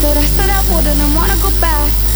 Thought I said I wouldn't and wanna go back.